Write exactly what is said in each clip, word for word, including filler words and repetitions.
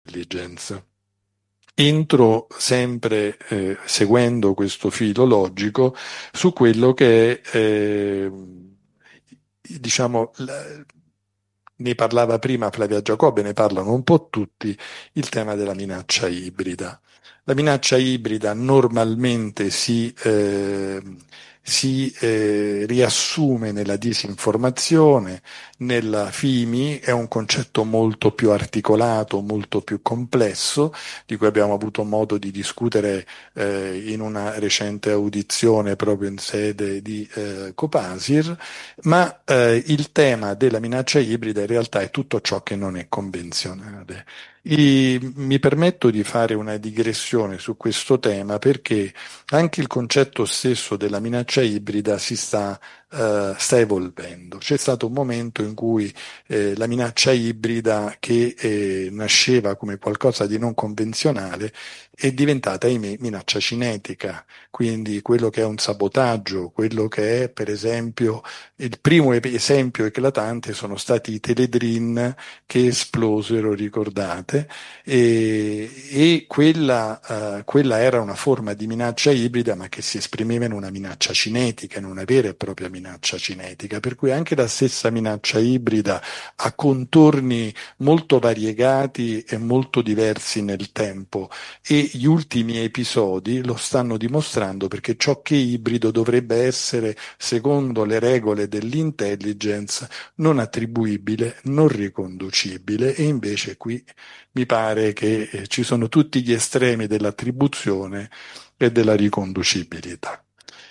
intelligence. Entro sempre, eh, seguendo questo filo logico, su quello che è, eh, diciamo, la- ne parlava prima Flavia Giacobbe, ne parlano un po' tutti, il tema della minaccia ibrida. La minaccia ibrida normalmente si, eh, si eh, riassume nella disinformazione, nella F I M I, è un concetto molto più articolato, molto più complesso, di cui abbiamo avuto modo di discutere eh, in una recente audizione proprio in sede di eh, Copasir, ma eh, il tema della minaccia ibrida in realtà è tutto ciò che non è convenzionale. I- mi permetto di fare una digressione su questo tema perché anche il concetto stesso della minaccia ibrida si sta, eh, sta evolvendo. C'è stato un momento in cui eh, la minaccia ibrida, che eh, nasceva come qualcosa di non convenzionale, è diventata, ahimè, minaccia cinetica. Quindi quello che è un sabotaggio, quello che è, per esempio, il primo ep- esempio eclatante sono stati i teledrin che esplosero, ricordate, e, e quella, eh, quella era una forma di minaccia ibrida, ma che si esprimeva in una minaccia cinetica, in una vera e propria minaccia cinetica, per cui anche la stessa minaccia ibrida ha contorni molto variegati e molto diversi nel tempo, e gli ultimi episodi lo stanno dimostrando, perché ciò che è ibrido dovrebbe essere, secondo le regole dell'intelligence, non attribuibile, non riconducibile, e invece qui mi pare che eh, ci sono tutti gli estremi dell'attribuzione e della riconducibilità.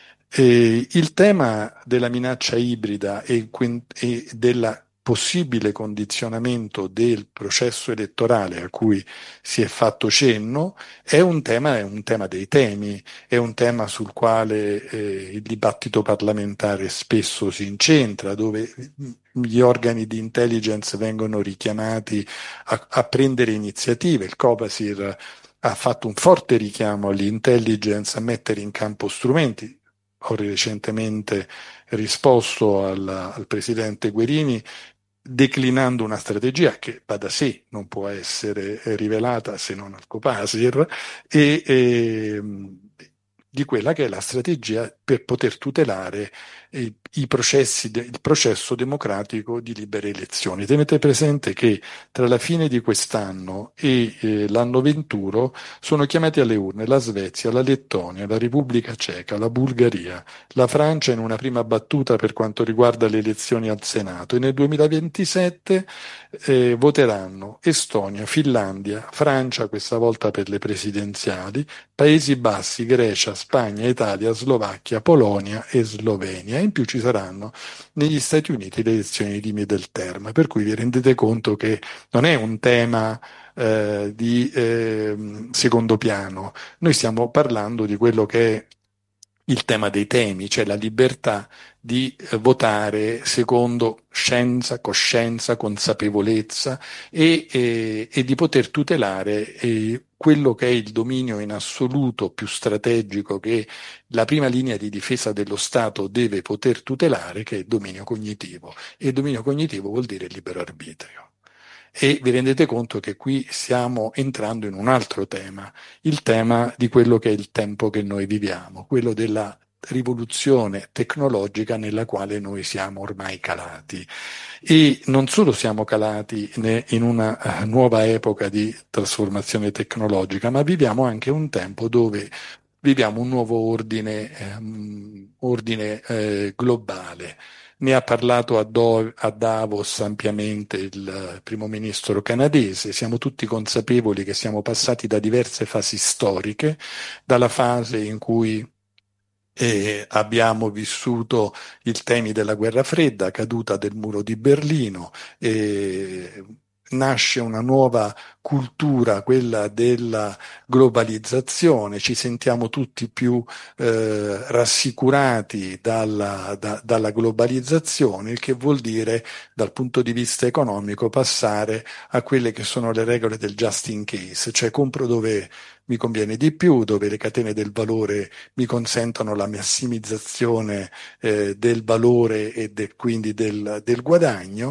E il tema della minaccia ibrida e, quin- e del possibile condizionamento del processo elettorale a cui si è fatto cenno è un tema, è un tema dei temi, è un tema sul quale eh, il dibattito parlamentare spesso si incentra, dove gli organi di intelligence vengono richiamati a, a prendere iniziative. Il Copasir ha fatto un forte richiamo all'intelligence a mettere in campo strumenti. Ho recentemente risposto al, al presidente Guerini declinando una strategia che va da sé, non può essere rivelata se non al Copasir, e, e, di quella che è la strategia per poter tutelare i, i processi, de- il processo democratico di libere elezioni. Tenete presente che tra la fine di quest'anno e eh, l'anno venturo sono chiamati alle urne la Svezia, la Lettonia, la Repubblica Ceca, la Bulgaria, la Francia in una prima battuta per quanto riguarda le elezioni al Senato, e nel duemilaventisette eh, voteranno Estonia, Finlandia, Francia questa volta per le presidenziali, Paesi Bassi, Grecia, Spagna, Italia, Slovacchia, Polonia e Slovenia. In più ci saranno negli Stati Uniti le elezioni di midterm, per cui vi rendete conto che non è un tema eh, di eh, secondo piano. Noi stiamo parlando di quello che è il tema dei temi, cioè la libertà di eh, votare secondo scienza, coscienza, consapevolezza, e, e- e di poter tutelare eh, quello che è il dominio in assoluto più strategico che la prima linea di difesa dello Stato deve poter tutelare, che è il dominio cognitivo. E il dominio cognitivo vuol dire libero arbitrio. E vi rendete conto che qui stiamo entrando in un altro tema, il tema di quello che è il tempo che noi viviamo, quello della rivoluzione tecnologica nella quale noi siamo ormai calati. E non solo siamo calati ne- in una eh, nuova epoca di trasformazione tecnologica, ma viviamo anche un tempo dove viviamo un nuovo ordine, ehm, ordine eh, globale. Ne ha parlato a, Do- a Davos ampiamente il eh, primo ministro canadese. Siamo tutti consapevoli che siamo passati da diverse fasi storiche, dalla fase in cui e abbiamo vissuto i temi della guerra fredda, caduta del muro di Berlino, e nasce una nuova cultura, quella della globalizzazione, ci sentiamo tutti più eh, rassicurati dalla, da- dalla globalizzazione, il che vuol dire dal punto di vista economico passare a quelle che sono le regole del just in case, cioè compro dove mi conviene di più, dove le catene del valore mi consentono la massimizzazione eh, del valore e de- quindi del, del guadagno,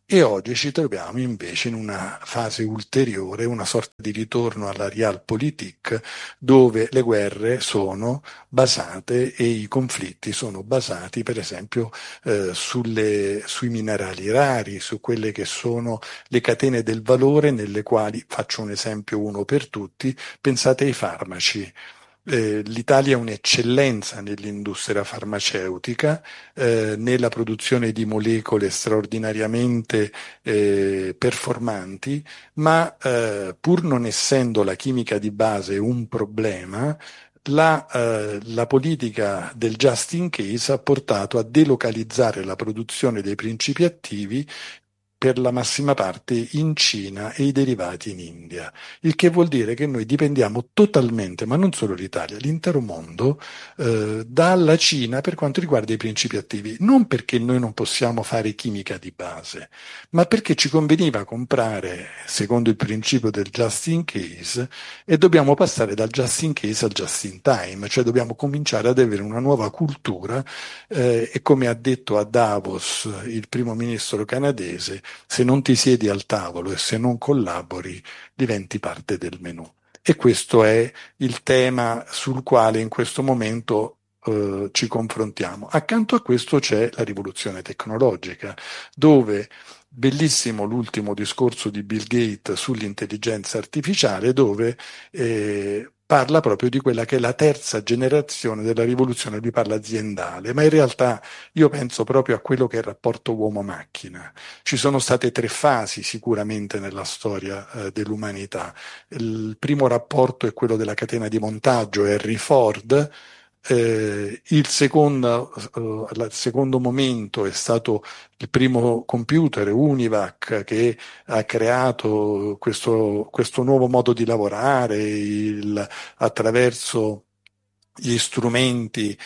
E oggi ci troviamo invece in una fase ulteriore, una sorta di ritorno alla realpolitik, dove le guerre sono basate e i conflitti sono basati, per esempio, eh, sulle- sui minerali rari, su quelle che sono le catene del valore nelle quali, faccio un esempio uno per tutti, pensate ai farmaci. Eh, L'Italia è un'eccellenza nell'industria farmaceutica, eh, nella produzione di molecole straordinariamente eh, performanti, ma eh, pur non essendo la chimica di base un problema, la, eh, la politica del just in case ha portato a delocalizzare la produzione dei principi attivi per la massima parte in Cina e i derivati in India, il che vuol dire che noi dipendiamo totalmente, ma non solo l'Italia, l'intero mondo, eh, dalla Cina per quanto riguarda i principi attivi, non perché noi non possiamo fare chimica di base, ma perché ci conveniva comprare secondo il principio del just in case e dobbiamo passare dal just in case al just in time, cioè dobbiamo cominciare ad avere una nuova cultura eh, e come ha detto a Davos il primo ministro canadese, se non ti siedi al tavolo e se non collabori, diventi parte del menù. E questo è il tema sul quale in questo momento eh, ci confrontiamo. Accanto a questo c'è la rivoluzione tecnologica, dove bellissimo l'ultimo discorso di Bill Gates sull'intelligenza artificiale, dove eh, parla proprio di quella che è la terza generazione della rivoluzione, lui parla aziendale, ma in realtà io penso proprio a quello che è il rapporto uomo-macchina. Ci sono state tre fasi sicuramente nella storia eh, dell'umanità. Il primo rapporto è quello della catena di montaggio, Henry Ford. Eh, il secondo, eh, il secondo momento è stato il primo computer, Univac, che ha creato questo, questo nuovo modo di lavorare il- attraverso gli strumenti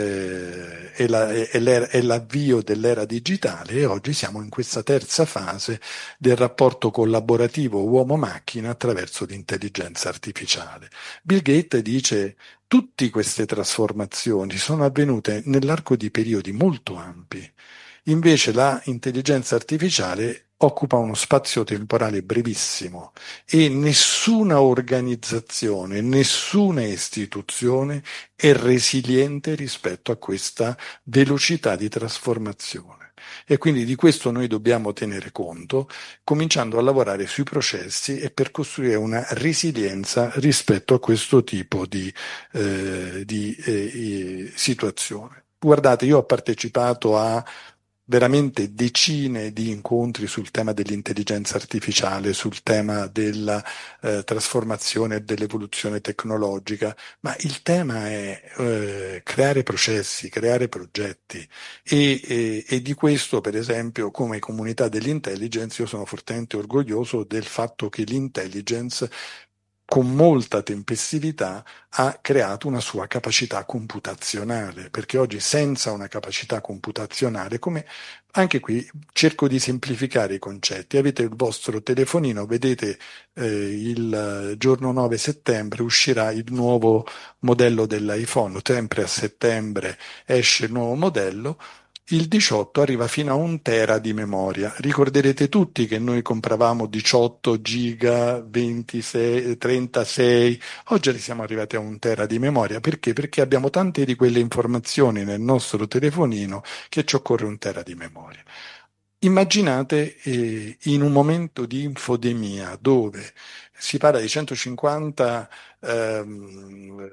eh, e, la- e l'era- e l'avvio dell'era digitale e oggi siamo in questa terza fase del rapporto collaborativo uomo-macchina attraverso l'intelligenza artificiale. Bill Gates dice tutte queste trasformazioni sono avvenute nell'arco di periodi molto ampi. Invece la intelligenza artificiale occupa uno spazio temporale brevissimo e nessuna organizzazione, nessuna istituzione è resiliente rispetto a questa velocità di trasformazione. E quindi di questo noi dobbiamo tenere conto, cominciando a lavorare sui processi e per costruire una resilienza rispetto a questo tipo di, eh, di eh, situazione. Guardate, io ho partecipato a veramente decine di incontri sul tema dell'intelligenza artificiale, sul tema della eh, trasformazione e dell'evoluzione tecnologica, ma il tema è eh, creare processi, creare progetti e, e- e di questo, per esempio, come comunità dell'intelligence, io sono fortemente orgoglioso del fatto che l'intelligence con molta tempestività ha creato una sua capacità computazionale, perché oggi senza una capacità computazionale, come anche qui cerco di semplificare i concetti, avete il vostro telefonino, vedete eh, il giorno nove settembre uscirà il nuovo modello dell'iPhone, sempre a settembre esce il nuovo modello, il diciotto arriva fino a un tera di memoria. Ricorderete tutti che noi compravamo diciotto giga, ventisei, trentasei, oggi siamo arrivati a un tera di memoria. Perché? Perché abbiamo tante di quelle informazioni nel nostro telefonino che ci occorre un tera di memoria. Immaginate eh, in un momento di infodemia dove si parla di centocinquanta ehm,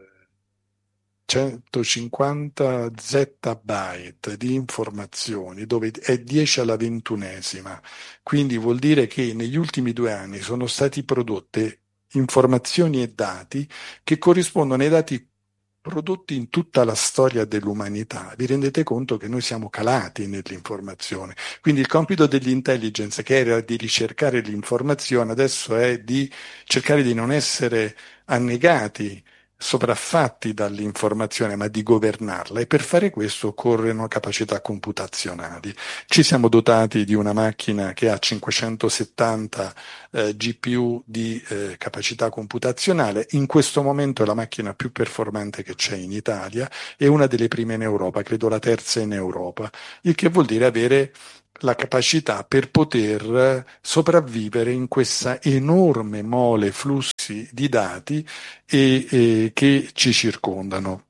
centocinquanta zettabyte di informazioni, dove è dieci alla ventunesima. Quindi vuol dire che negli ultimi due anni sono stati prodotte informazioni e dati che corrispondono ai dati prodotti in tutta la storia dell'umanità. Vi rendete conto che noi siamo calati nell'informazione. Quindi il compito dell'intelligence, che era di ricercare l'informazione, adesso è di cercare di non essere annegati, sopraffatti dall'informazione, ma di governarla e per fare questo occorrono capacità computazionali. Ci siamo dotati di una macchina che ha cinquecentosettanta eh, G P U di eh, capacità computazionale, in questo momento è la macchina più performante che c'è in Italia e una delle prime in Europa, credo la terza in Europa, il che vuol dire avere la capacità per poter sopravvivere in questa enorme mole flussi di dati e, e che ci circondano.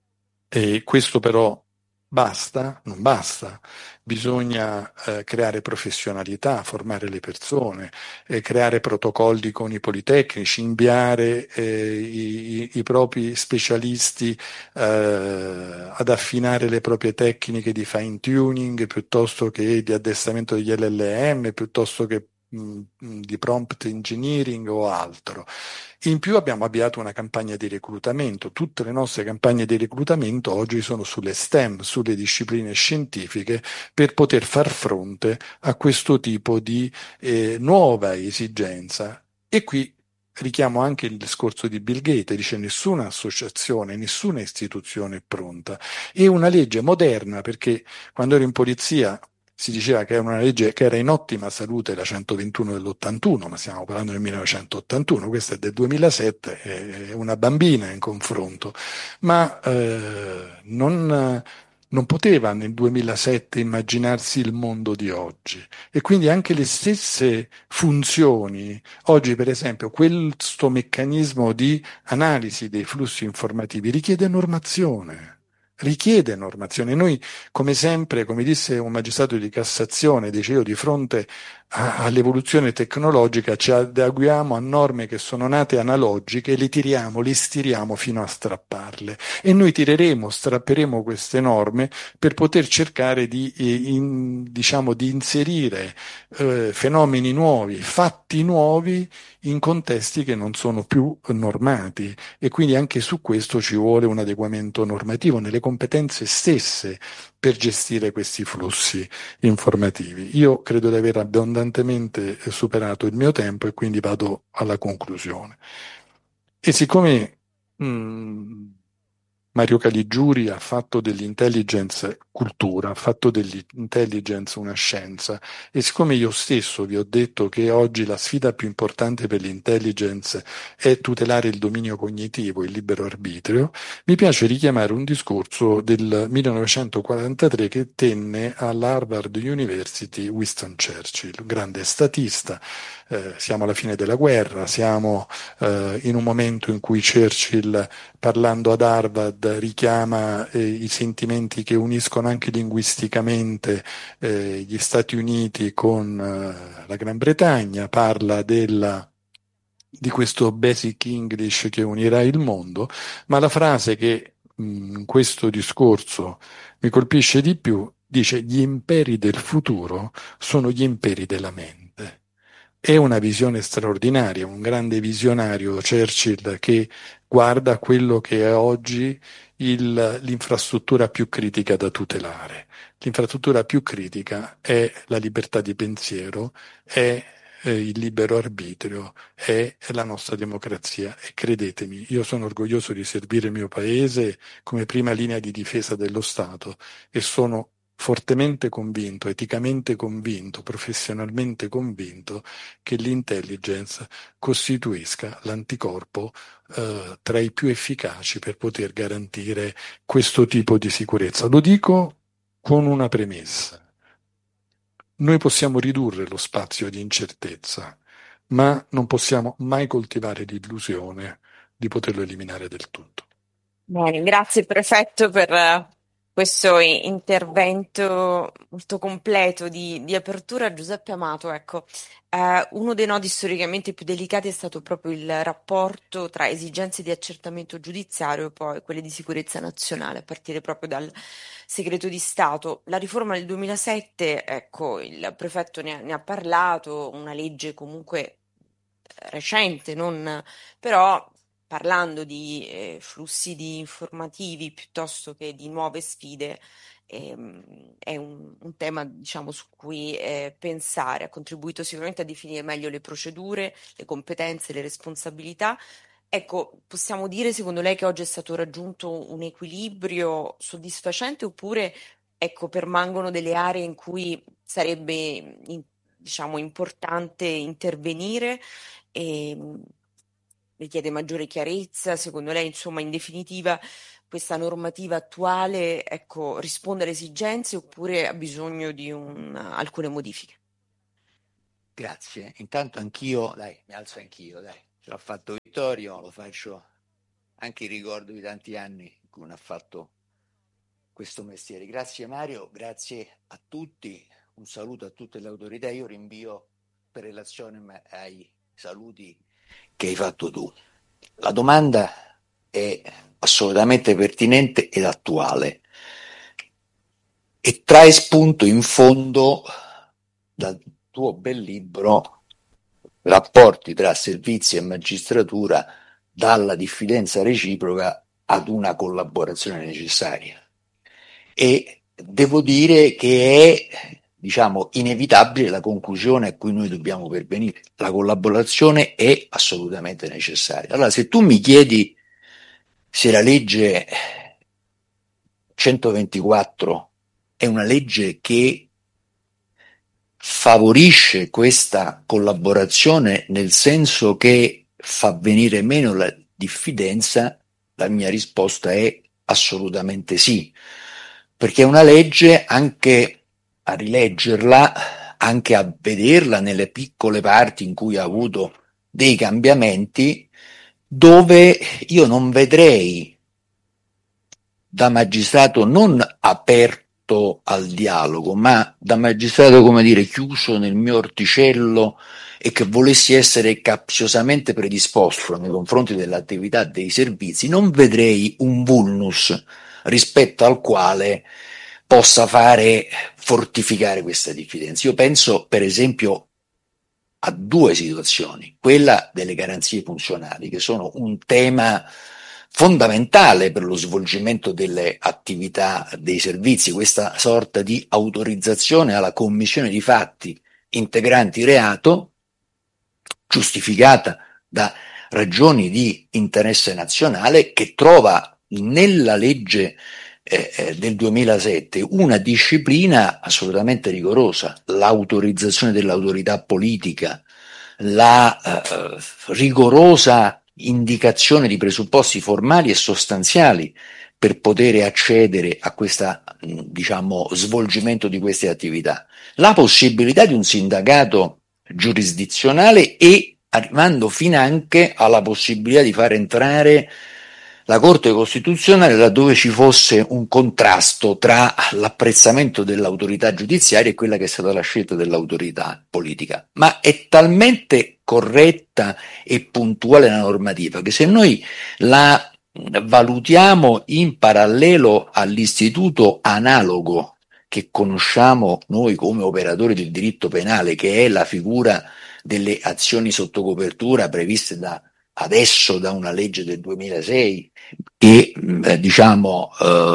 E questo però basta? Non basta. Bisogna eh, creare professionalità, formare le persone, eh, creare protocolli con i politecnici, inviare eh, i, i- i propri specialisti eh, ad affinare le proprie tecniche di fine tuning piuttosto che di addestramento degli L L M, piuttosto che mh, mh, di prompt engineering o altro. In più abbiamo avviato una campagna di reclutamento. Tutte le nostre campagne di reclutamento oggi sono sulle STEM, sulle discipline scientifiche, per poter far fronte a questo tipo di eh, nuova esigenza. E qui richiamo anche il discorso di Bill Gates, dice nessuna associazione, nessuna istituzione è pronta. E una legge moderna, perché quando ero in polizia si diceva che era una legge che era in ottima salute, la centoventuno dell'ottantuno, ma stiamo parlando del millenovecentottantuno, questa è del duemilasette, è una bambina in confronto, ma eh, non, non poteva nel duemilasette immaginarsi il mondo di oggi. E quindi anche le stesse funzioni, oggi per esempio questo meccanismo di analisi dei flussi informativi richiede normazione. Richiede normazione. Noi, come sempre, come disse un magistrato di Cassazione, dicevo, di fronte a- all'evoluzione tecnologica ci adeguiamo a norme che sono nate analogiche e le tiriamo, le stiriamo fino a strapparle. E noi tireremo, strapperemo queste norme per poter cercare di, eh, in- diciamo, di inserire eh, fenomeni nuovi, fatti nuovi in contesti che non sono più normati. E quindi anche su questo ci vuole un adeguamento normativo nelle competenze stesse per gestire questi flussi informativi. Io credo di aver abbondantemente superato il mio tempo e quindi vado alla conclusione. E siccome mh, Mario Caligiuri ha fatto dell'intelligence cultura, ha fatto dell'intelligence una scienza, e siccome io stesso vi ho detto che oggi la sfida più importante per l'intelligence è tutelare il dominio cognitivo, il libero arbitrio, mi piace richiamare un discorso del millenovecentoquarantatré che tenne all'Harvard University Winston Churchill, un grande statista. Eh, siamo alla fine della guerra, siamo eh, in un momento in cui Churchill, parlando ad Harvard, richiama eh, i sentimenti che uniscono anche linguisticamente eh, gli Stati Uniti con eh, la Gran Bretagna, parla della di questo Basic English che unirà il mondo, ma la frase che mh, in questo discorso mi colpisce di più dice: gli imperi del futuro sono gli imperi della mente. È una visione straordinaria, un grande visionario Churchill che guarda a quello che è oggi il- l'infrastruttura più critica da tutelare. L'infrastruttura più critica è la libertà di pensiero, è eh, il libero arbitrio, è la nostra democrazia. E credetemi, io sono orgoglioso di servire il mio paese come prima linea di difesa dello Stato e sono fortemente convinto, eticamente convinto, professionalmente convinto che l'intelligence costituisca l'anticorpo eh, tra i più efficaci per poter garantire questo tipo di sicurezza. Lo dico con una premessa. Noi possiamo ridurre lo spazio di incertezza, ma non possiamo mai coltivare l'illusione di poterlo eliminare del tutto. Bene, grazie prefetto per eh, questo i- intervento molto completo di, di apertura. Giuseppe Amato, ecco, eh, uno dei nodi storicamente più delicati è stato proprio il rapporto tra esigenze di accertamento giudiziario e poi quelle di sicurezza nazionale, a partire proprio dal segreto di Stato. La riforma del duemilasette, ecco, il prefetto ne ha, ne ha parlato, una legge comunque eh, recente, non però parlando di eh, flussi di informativi piuttosto che di nuove sfide, ehm, è un, un tema, diciamo, su cui eh, pensare. Ha contribuito sicuramente a definire meglio le procedure, le competenze, le responsabilità. Ecco, possiamo dire secondo lei che oggi è stato raggiunto un equilibrio soddisfacente oppure, ecco, permangono delle aree in cui sarebbe, in- diciamo, importante intervenire? E, richiede maggiore chiarezza? Secondo lei, insomma, in definitiva, questa normativa attuale, ecco, risponde alle esigenze oppure ha bisogno di un, alcune modifiche? Grazie. Intanto anch'io, dai, mi alzo anch'io, dai. Ce l'ha fatto Vittorio, lo faccio anche in ricordo di tanti anni in cui non ha fatto questo mestiere. Grazie Mario, grazie a tutti, un saluto a tutte le autorità. Io rinvio per relazione ai saluti che hai fatto tu. La domanda è assolutamente pertinente ed attuale e trae spunto in fondo dal tuo bel libro Rapporti tra servizi e magistratura, dalla diffidenza reciproca ad una collaborazione necessaria. E devo dire che è, diciamo, inevitabile la conclusione a cui noi dobbiamo pervenire. La collaborazione è assolutamente necessaria. Allora, se tu mi chiedi se la legge centoventiquattro è una legge che favorisce questa collaborazione nel senso che fa venire meno la diffidenza, la mia risposta è assolutamente sì, perché è una legge, anche a rileggerla, anche a vederla nelle piccole parti in cui ha avuto dei cambiamenti, dove io non vedrei da magistrato non aperto al dialogo, ma da magistrato, come dire, chiuso nel mio orticello e che volessi essere capziosamente predisposto nei confronti dell'attività dei servizi, non vedrei un vulnus rispetto al quale possa fare fortificare questa diffidenza. Io penso, per esempio, a due situazioni: quella delle garanzie funzionali, che sono un tema fondamentale per lo svolgimento delle attività dei servizi, questa sorta di autorizzazione alla commissione di fatti integranti reato, giustificata da ragioni di interesse nazionale, che trova nella legge eh, del duemilasette una disciplina assolutamente rigorosa: l'autorizzazione dell'autorità politica, la eh, rigorosa indicazione di presupposti formali e sostanziali per poter accedere a questa, diciamo, svolgimento di queste attività, la possibilità di un sindacato giurisdizionale e arrivando finanche alla possibilità di far entrare la Corte Costituzionale laddove ci fosse un contrasto tra l'apprezzamento dell'autorità giudiziaria e quella che è stata la scelta dell'autorità politica. Ma è talmente corretta e puntuale la normativa che se noi la valutiamo in parallelo all'istituto analogo che conosciamo noi come operatori del diritto penale, che è la figura delle azioni sotto copertura previste da adesso da una legge del duemilasei, che eh, diciamo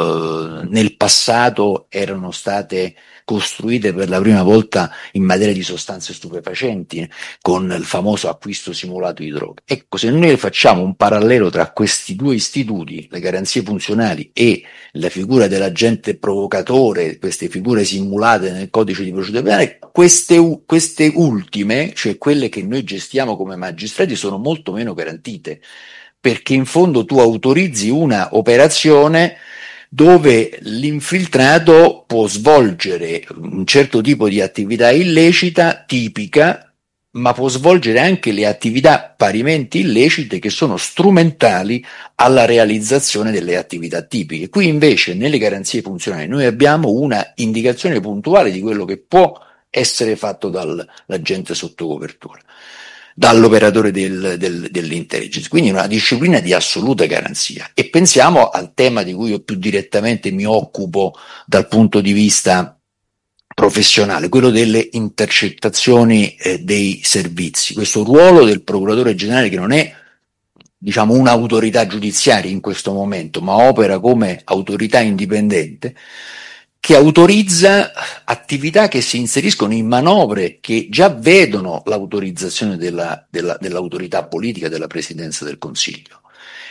eh, nel passato erano state costruite per la prima volta in materia di sostanze stupefacenti con il famoso acquisto simulato di droga. Ecco, se noi facciamo un parallelo tra questi due istituti, le garanzie funzionali e la figura dell'agente provocatore, queste figure simulate nel codice di procedura penale, queste, queste ultime, cioè quelle che noi gestiamo come magistrati, sono molto meno garantite, perché in fondo tu autorizzi una operazione dove l'infiltrato può svolgere un certo tipo di attività illecita, tipica, ma può svolgere anche le attività parimenti illecite che sono strumentali alla realizzazione delle attività tipiche. Qui invece nelle garanzie funzionali noi abbiamo una indicazione puntuale di quello che può essere fatto dall'agente sotto copertura, dall'operatore del, del, dell'intelligence, quindi una disciplina di assoluta garanzia. E pensiamo al tema di cui io più direttamente mi occupo dal punto di vista professionale, quello delle intercettazioni eh, dei servizi. Questo ruolo del procuratore generale, che non è, diciamo, un'autorità giudiziaria in questo momento, ma opera come autorità indipendente, che autorizza attività che si inseriscono in manovre che già vedono l'autorizzazione della, della, dell'autorità politica, della Presidenza del Consiglio,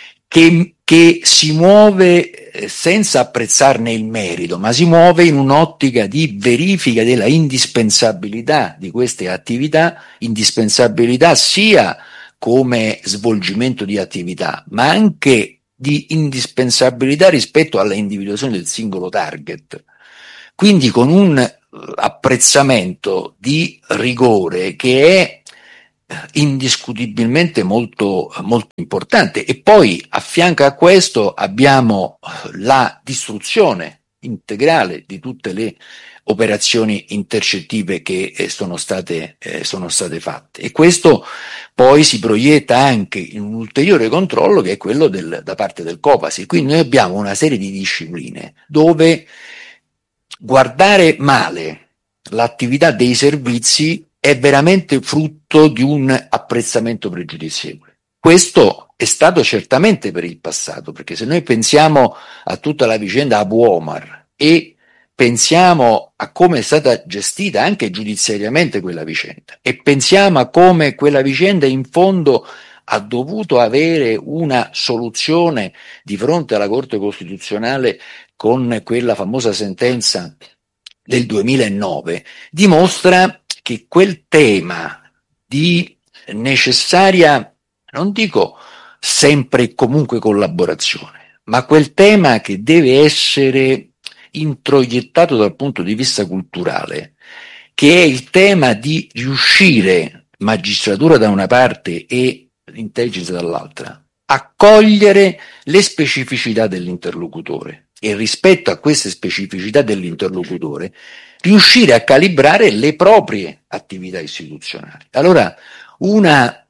che, che si muove senza apprezzarne il merito, ma si muove in un'ottica di verifica della indispensabilità di queste attività, indispensabilità sia come svolgimento di attività, ma anche di indispensabilità rispetto alla individuazione del singolo target. Quindi con un apprezzamento di rigore che è indiscutibilmente molto, molto importante. E poi a fianco a questo abbiamo la distruzione integrale di tutte le operazioni intercettive che eh, sono state, eh, sono state fatte, e questo poi si proietta anche in un ulteriore controllo, che è quello del, da parte del Copasir. Quindi noi abbiamo una serie di discipline dove guardare male l'attività dei servizi è veramente frutto di un apprezzamento pregiudizievole. Questo è stato certamente per il passato, perché se noi pensiamo a tutta la vicenda Abu Omar e pensiamo a come è stata gestita anche giudiziariamente quella vicenda, e pensiamo a come quella vicenda in fondo ha dovuto avere una soluzione di fronte alla Corte Costituzionale con quella famosa sentenza del duemilanove, dimostra che quel tema di necessaria, non dico sempre e comunque collaborazione, ma quel tema che deve essere introiettato dal punto di vista culturale, che è il tema di riuscire, magistratura da una parte e intelligence dall'altra, a cogliere le specificità dell'interlocutore, e rispetto a queste specificità dell'interlocutore riuscire a calibrare le proprie attività istituzionali. Allora, una,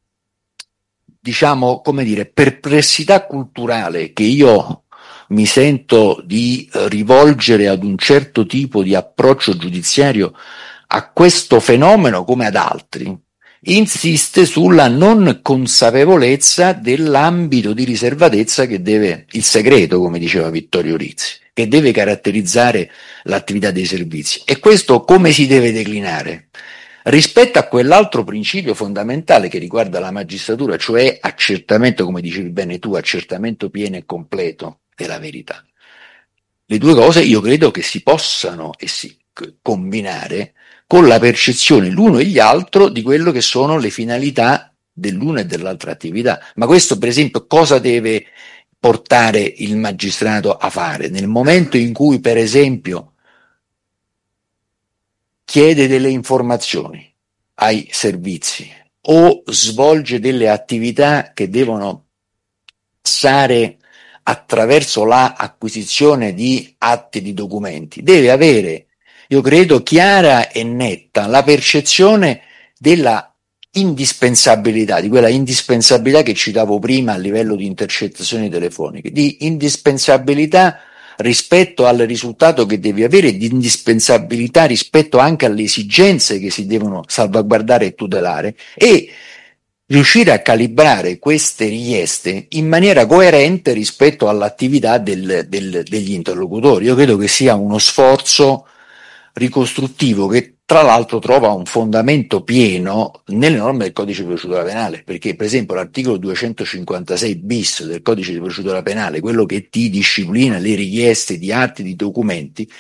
diciamo, come dire, perplessità culturale che io mi sento di rivolgere ad un certo tipo di approccio giudiziario a questo fenomeno come ad altri, insiste sulla non consapevolezza dell'ambito di riservatezza che deve, il segreto, come diceva Vittorio Rizzi, che deve caratterizzare l'attività dei servizi. E questo come si deve declinare? Rispetto a quell'altro principio fondamentale che riguarda la magistratura, cioè accertamento, come dicevi bene tu, accertamento pieno e completo della verità. Le due cose io credo che si possano e si combinare con la percezione l'uno e gli altro di quello che sono le finalità dell'una e dell'altra attività. Ma questo, per esempio, cosa deve portare il magistrato a fare? Nel momento in cui, per esempio, chiede delle informazioni ai servizi o svolge delle attività che devono passare attraverso la acquisizione di atti, di documenti, deve avere, io credo, chiara e netta la percezione della indispensabilità, di quella indispensabilità che citavo prima a livello di intercettazioni telefoniche, di indispensabilità rispetto al risultato che devi avere, di indispensabilità rispetto anche alle esigenze che si devono salvaguardare e tutelare, e riuscire a calibrare queste richieste in maniera coerente rispetto all'attività del, del, degli interlocutori. Io credo che sia uno sforzo ricostruttivo che tra l'altro trova un fondamento pieno nelle norme del codice di procedura penale, perché per esempio l'articolo duecentocinquantasei bis del codice di procedura penale, quello che ti disciplina le richieste di atti, di documenti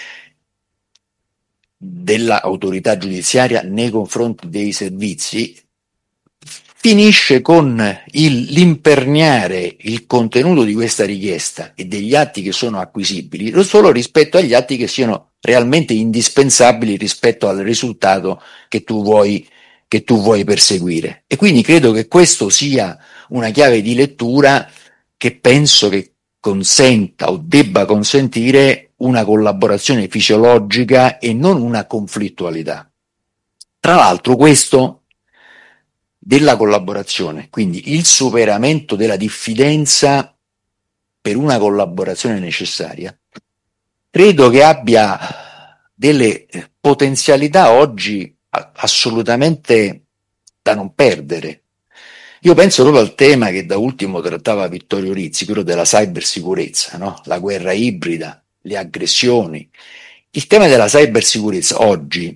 dell'autorità giudiziaria nei confronti dei servizi, finisce con il, l'imperniare il contenuto di questa richiesta e degli atti che sono acquisibili solo rispetto agli atti che siano realmente indispensabili rispetto al risultato che tu vuoi, che tu vuoi perseguire. E quindi credo che questo sia una chiave di lettura che penso che consenta o debba consentire una collaborazione fisiologica e non una conflittualità. Tra l'altro questo della collaborazione, quindi il superamento della diffidenza per una collaborazione necessaria, credo che abbia delle potenzialità oggi assolutamente da non perdere. Io penso proprio al tema che da ultimo trattava Vittorio Rizzi, quello della cybersicurezza, no? La guerra ibrida, le aggressioni. Il tema della cybersicurezza oggi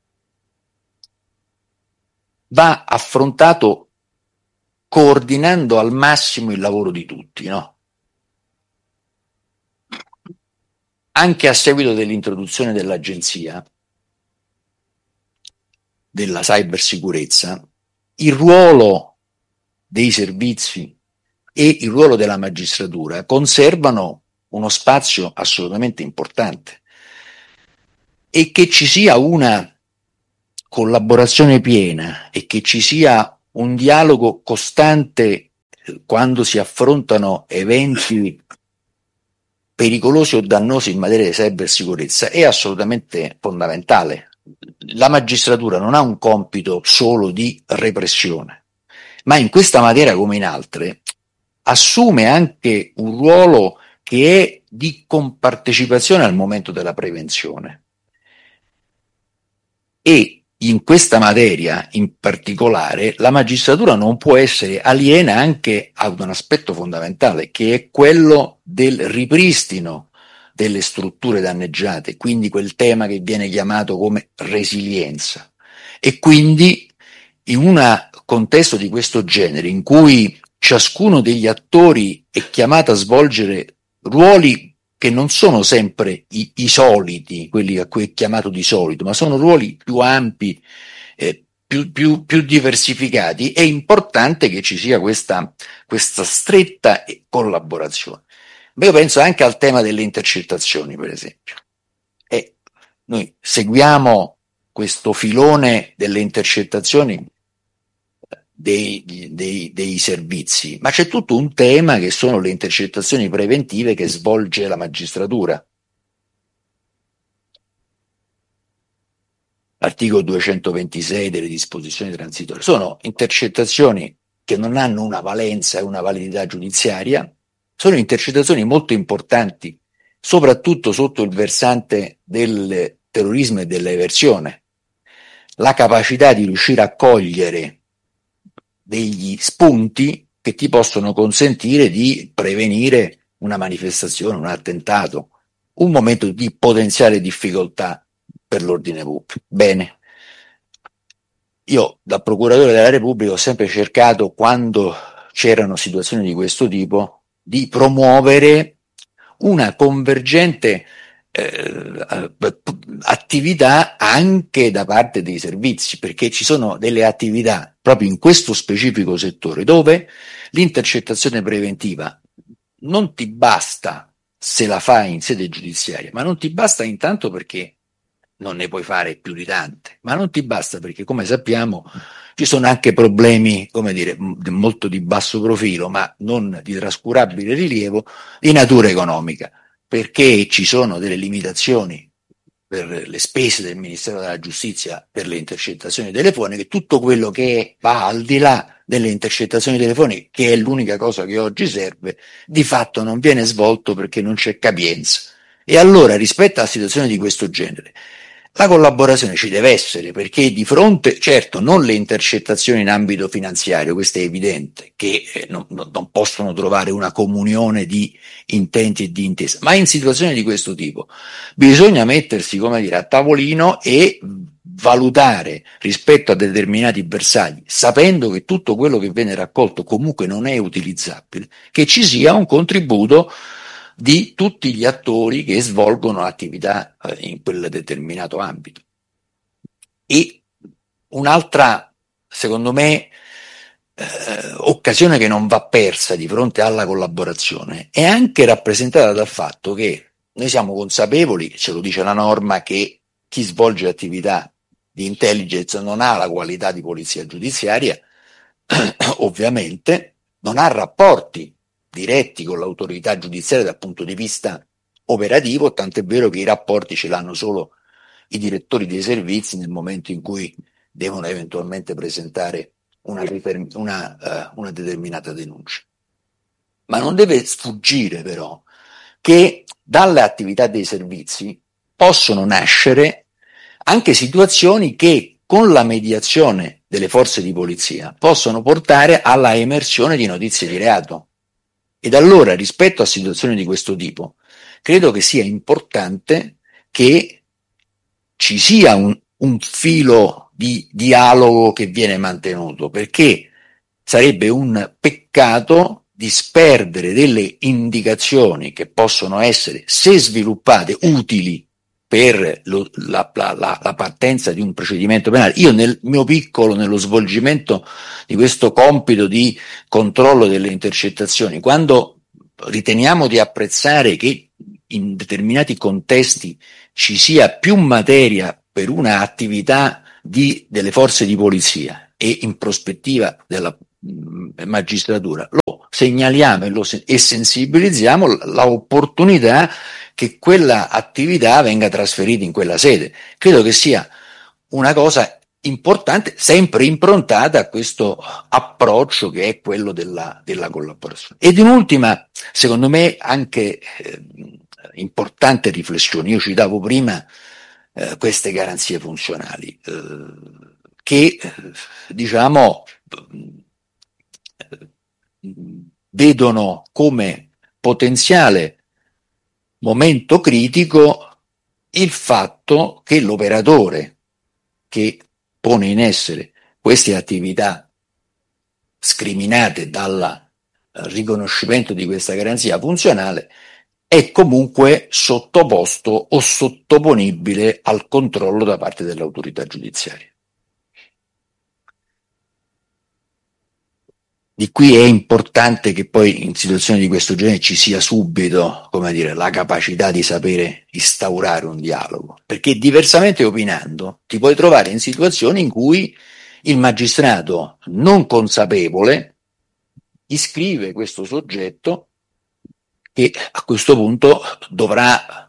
va affrontato coordinando al massimo il lavoro di tutti, no? Anche a seguito dell'introduzione dell'agenzia della cybersicurezza, il ruolo dei servizi e il ruolo della magistratura conservano uno spazio assolutamente importante, e che ci sia una collaborazione piena e che ci sia un dialogo costante quando si affrontano eventi pericolosi o dannosi in materia di cybersicurezza è assolutamente fondamentale. La magistratura non ha un compito solo di repressione, ma in questa materia come in altre assume anche un ruolo che è di compartecipazione al momento della prevenzione. E in questa materia in particolare la magistratura non può essere aliena anche ad un aspetto fondamentale, che è quello del ripristino delle strutture danneggiate, quindi quel tema che viene chiamato come resilienza. E quindi in un contesto di questo genere, in cui ciascuno degli attori è chiamato a svolgere ruoli che non sono sempre i, i soliti, quelli a cui è chiamato di solito, ma sono ruoli più ampi, eh, più, più, più diversificati, è importante che ci sia questa, questa stretta collaborazione. Beh, io penso anche al tema delle intercettazioni, per esempio. E noi seguiamo questo filone delle intercettazioni Dei, dei, dei servizi, ma c'è tutto un tema che sono le intercettazioni preventive che svolge la magistratura. L'articolo duecentoventisei delle disposizioni transitorie sono intercettazioni che non hanno una valenza e una validità giudiziaria, sono intercettazioni molto importanti, soprattutto sotto il versante del terrorismo e dell'eversione. La capacità di riuscire a cogliere degli spunti che ti possono consentire di prevenire una manifestazione, un attentato, un momento di potenziale difficoltà per l'ordine pubblico. Bene, io da procuratore della Repubblica ho sempre cercato, quando c'erano situazioni di questo tipo, di promuovere una convergente eh, attività anche da parte dei servizi, perché ci sono delle attività proprio in questo specifico settore dove l'intercettazione preventiva non ti basta se la fai in sede giudiziaria, ma non ti basta intanto perché non ne puoi fare più di tante, ma non ti basta perché, come sappiamo, ci sono anche problemi, come dire, molto di basso profilo, ma non di trascurabile rilievo, di natura economica, perché ci sono delle limitazioni per le spese del Ministero della Giustizia per le intercettazioni telefoniche, tutto quello che va al di là delle intercettazioni telefoniche, che è l'unica cosa che oggi serve, di fatto non viene svolto perché non c'è capienza. E allora, rispetto a situazioni di questo genere, la collaborazione ci deve essere, perché di fronte, certo, non le intercettazioni in ambito finanziario, questo è evidente, che eh, non, non possono trovare una comunione di intenti e di intesa, ma in situazioni di questo tipo bisogna mettersi, come dire, a tavolino e valutare rispetto a determinati bersagli, sapendo che tutto quello che viene raccolto comunque non è utilizzabile, che ci sia un contributo di tutti gli attori che svolgono attività eh, in quel determinato ambito. E un'altra, secondo me, eh, occasione che non va persa di fronte alla collaborazione è anche rappresentata dal fatto che noi siamo consapevoli, ce lo dice la norma, che chi svolge attività di intelligence non ha la qualità di polizia giudiziaria, ovviamente non ha rapporti diretti con l'autorità giudiziaria dal punto di vista operativo, tant'è vero che i rapporti ce l'hanno solo i direttori dei servizi nel momento in cui devono eventualmente presentare una, una, uh, una determinata denuncia. Ma non deve sfuggire però che dalle attività dei servizi possono nascere anche situazioni che con la mediazione delle forze di polizia possono portare alla emersione di notizie di reato. Ed allora, rispetto a situazioni di questo tipo, credo che sia importante che ci sia un, un filo di dialogo che viene mantenuto, perché sarebbe un peccato disperdere delle indicazioni che possono essere, se sviluppate, utili per lo, la, la, la, la partenza di un procedimento penale. Io nel mio piccolo, nello svolgimento di questo compito di controllo delle intercettazioni, quando riteniamo di apprezzare che in determinati contesti ci sia più materia per una attività di, delle forze di polizia e in prospettiva della mh, magistratura, lo segnaliamo e, lo, e sensibilizziamo l'opportunità che quella attività venga trasferita in quella sede. Credo che sia una cosa importante, sempre improntata a questo approccio che è quello della, della collaborazione. Ed in ultima, secondo me, anche eh, importante riflessione, io citavo prima eh, queste garanzie funzionali, eh, che eh, diciamo eh, vedono come potenziale momento critico il fatto che l'operatore che pone in essere queste attività scriminate dal riconoscimento di questa garanzia funzionale è comunque sottoposto o sottoponibile al controllo da parte dell'autorità giudiziaria. Di qui è importante che poi in situazioni di questo genere ci sia subito, come dire, la capacità di sapere instaurare un dialogo, perché diversamente opinando ti puoi trovare in situazioni in cui il magistrato non consapevole iscrive questo soggetto che a questo punto dovrà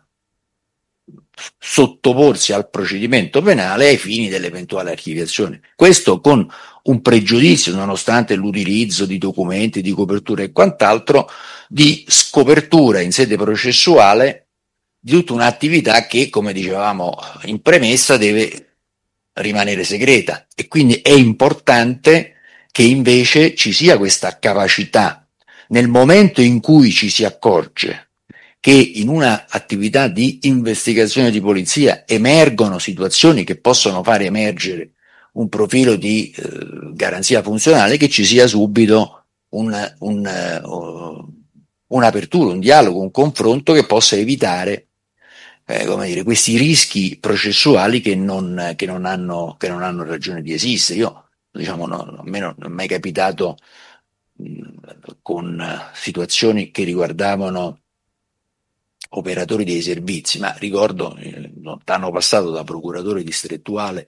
sottoporsi al procedimento penale ai fini dell'eventuale archiviazione. Questo con un pregiudizio, nonostante l'utilizzo di documenti, di copertura e quant'altro, di scopertura in sede processuale di tutta un'attività che, come dicevamo in premessa, deve rimanere segreta. E quindi è importante che invece ci sia questa capacità nel momento in cui ci si accorge che in una attività di investigazione di polizia emergono situazioni che possono fare emergere un profilo di eh, garanzia funzionale, che ci sia subito un, un, uh, un'apertura, un dialogo, un confronto che possa evitare eh, come dire, questi rischi processuali che non, che non hanno, che non hanno ragione di esistere. Io, diciamo, no, a me non è mai capitato mh, con situazioni che riguardavano operatori dei servizi, ma ricordo eh, lontano passato da procuratore distrettuale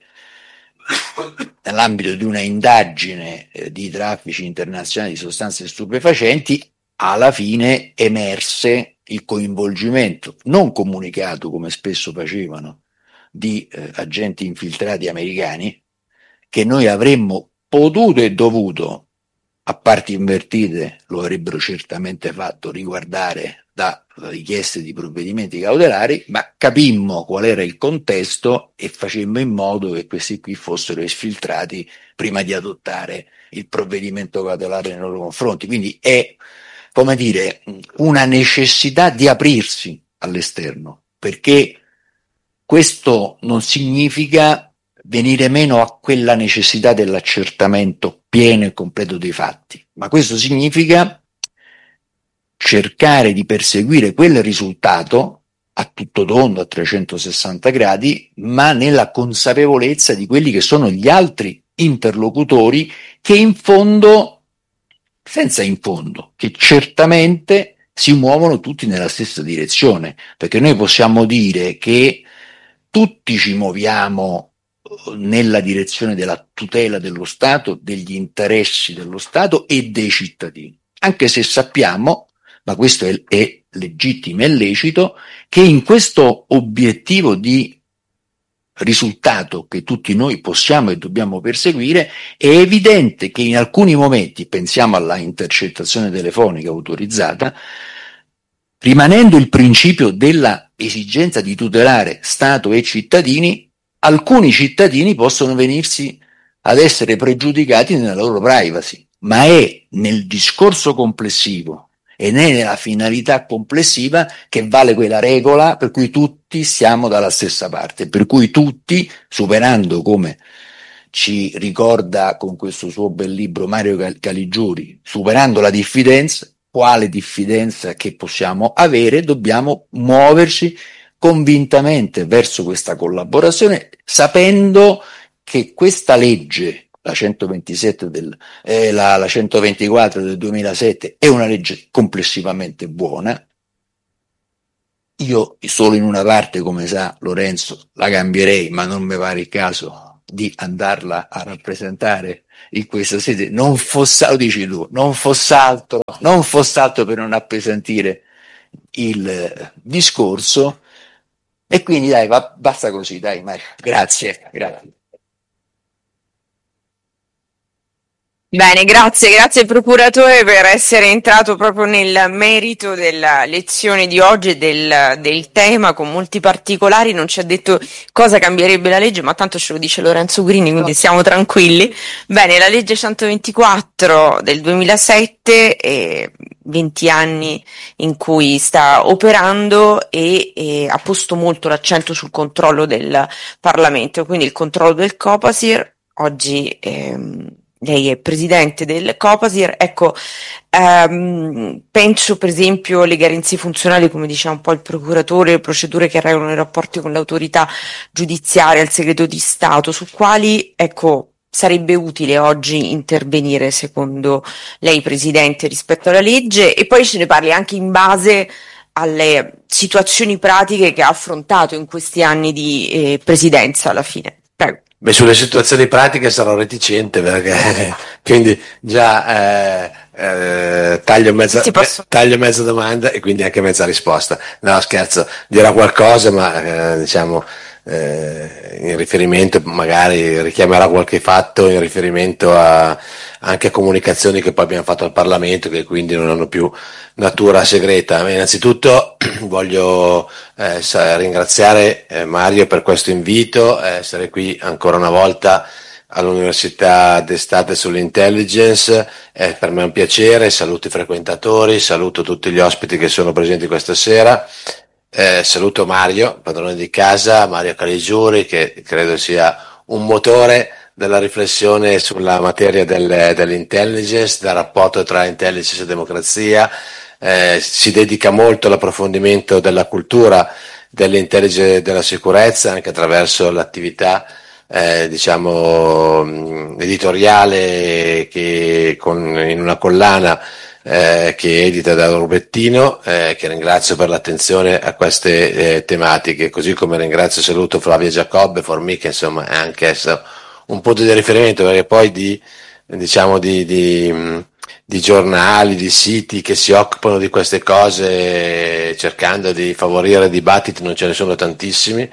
nell'ambito di una indagine eh, di traffici internazionali di sostanze stupefacenti, alla fine emerse il coinvolgimento non comunicato, come spesso facevano, di eh, agenti infiltrati americani, che noi avremmo potuto e dovuto, a parti invertite lo avrebbero certamente fatto, riguardare da richieste di provvedimenti cautelari, ma capimmo qual era il contesto e facemmo in modo che questi qui fossero esfiltrati prima di adottare il provvedimento cautelare nei loro confronti. Quindi è, come dire, una necessità di aprirsi all'esterno, perché questo non significa venire meno a quella necessità dell'accertamento pieno e completo dei fatti, ma questo significa cercare di perseguire quel risultato a tutto tondo, a trecentosessanta gradi, ma nella consapevolezza di quelli che sono gli altri interlocutori che in fondo, senza in fondo, che certamente si muovono tutti nella stessa direzione, perché noi possiamo dire che tutti ci muoviamo nella direzione della tutela dello Stato, degli interessi dello Stato e dei cittadini, anche se sappiamo, ma questo è, è legittimo e lecito, che in questo obiettivo di risultato che tutti noi possiamo e dobbiamo perseguire è evidente che in alcuni momenti, pensiamo alla intercettazione telefonica autorizzata, rimanendo il principio della esigenza di tutelare Stato e cittadini, alcuni cittadini possono venirsi ad essere pregiudicati nella loro privacy, ma è nel discorso complessivo e nella finalità complessiva che vale quella regola per cui tutti siamo dalla stessa parte, per cui tutti, superando, come ci ricorda con questo suo bel libro Mario Caligiuri, superando la diffidenza, quale diffidenza che possiamo avere, dobbiamo muoverci convintamente verso questa collaborazione, sapendo che questa legge, la centoventisette del, eh, la, la centoventiquattro del duemilasette, è una legge complessivamente buona. Io solo in una parte, come sa Lorenzo, la cambierei, ma non mi pare il caso di andarla a rappresentare in questa sede, non fosse, lo dici tu, non fosse altro, non fosse altro per non appesantire il discorso. E quindi dai, va, basta così, dai Mario, grazie, grazie. Bene, grazie, grazie procuratore per essere entrato proprio nel merito della lezione di oggi e del, del tema con molti particolari. Non ci ha detto cosa cambierebbe la legge, ma tanto ce lo dice Lorenzo Gurini, quindi siamo tranquilli. Bene, la legge centoventiquattro del duemilasette, eh, venti anni in cui sta operando e, e ha posto molto l'accento sul controllo del Parlamento, quindi il controllo del Copasir. Oggi ehm, lei è presidente del Copasir, ecco, ehm, penso per esempio alle garanzie funzionali, come diceva un po' il procuratore, le procedure che regolano i rapporti con l'autorità giudiziaria, il segreto di Stato, su quali, ecco, sarebbe utile oggi intervenire secondo lei, presidente, rispetto alla legge, e poi ce ne parli anche in base alle situazioni pratiche che ha affrontato in questi anni di eh, presidenza alla fine. Prego. Beh, sulle situazioni pratiche sarò reticente perché quindi già eh, eh, taglio, mezza, posso... taglio mezza domanda e quindi anche mezza risposta. No, scherzo, dirò qualcosa, ma eh, diciamo eh, in riferimento, magari richiamerò qualche fatto in riferimento a anche a comunicazioni che poi abbiamo fatto al Parlamento, che quindi non hanno più natura segreta. Innanzitutto voglio eh, ringraziare eh, Mario per questo invito, eh, essere qui ancora una volta all'Università d'Estate sull'Intelligence, è per me è un piacere. Saluto i frequentatori, saluto tutti gli ospiti che sono presenti questa sera, eh, saluto Mario, padrone di casa, Mario Caligiuri, che credo sia un motore della riflessione sulla materia del, dell'intelligence, del rapporto tra intelligence e democrazia. Eh, si dedica molto all'approfondimento della cultura dell'intelligence e della sicurezza, anche attraverso l'attività eh, diciamo editoriale che con, in una collana eh, che edita da Rubettino, eh, che ringrazio per l'attenzione a queste eh, tematiche, così come ringrazio e saluto Flavia Giacobbe, Formica, insomma è anche essa un punto di riferimento, perché poi di diciamo di, di di giornali, di siti che si occupano di queste cose cercando di favorire dibattiti non ce ne sono tantissimi,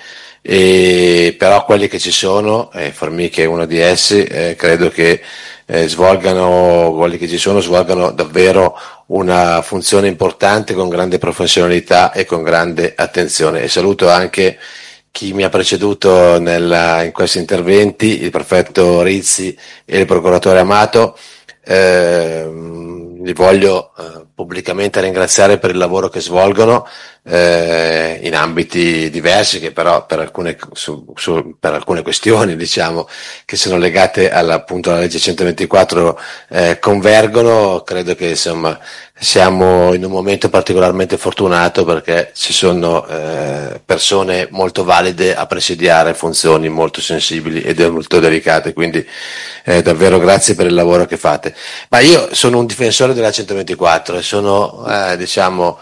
e però quelli che ci sono, e Formica è uno di essi, eh, credo che eh, svolgano, quelli che ci sono svolgano davvero una funzione importante con grande professionalità e con grande attenzione. E saluto anche chi mi ha preceduto nella, in questi interventi, il prefetto Rizzi e il procuratore Amato. Eh, li voglio eh, pubblicamente ringraziare per il lavoro che svolgono eh, in ambiti diversi, che però per alcune, su, su, per alcune questioni diciamo che sono legate alla, appunto alla legge centoventiquattro eh, convergono. Credo che insomma siamo in un momento particolarmente fortunato, perché ci sono eh, persone molto valide a presidiare funzioni molto sensibili ed molto delicate, quindi eh, davvero grazie per il lavoro che fate. Ma io sono un difensore della centoventiquattro e sono eh, diciamo